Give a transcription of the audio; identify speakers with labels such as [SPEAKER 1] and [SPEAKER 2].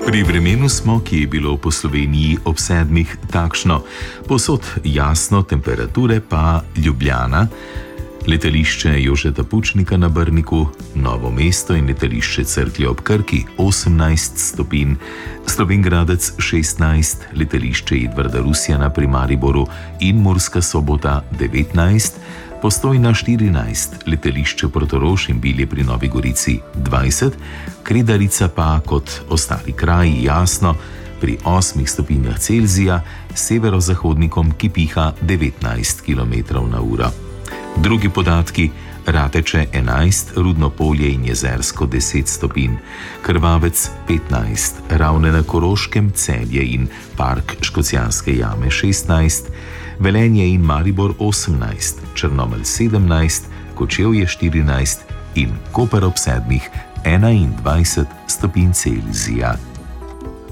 [SPEAKER 1] Pri vremenu smo, ki je bilo po Sloveniji ob 7 takšno, povsod jasno, temperature pa Ljubljana, letališče Jožeta Pučnika na Brniku, Novo mesto in letališče Cerklje ob Krki 18 stopinj, Slovenj Gradec 16, letališče Edvarda Rusjana pri Mariboru in Murska Sobota 19, Postojna 14, letališče Portorož in Bilje pri Novi Gorici 20, Kredarica pa kot ostali kraji jasno pri 8 stopinjah Celzija, severozahodnikom, ki piha 19 km/h. Drugi podatki: Rateče 11, Rudno Polje in Jezersko 10 stopinj, Krvavec 15, Ravne na Koroškem, Celje in Park Škocjanske jame 16, Velenje in Maribor 18, Črnomelj 17, Kočevje 14 in Koper ob 7 21 stopinj Celzija.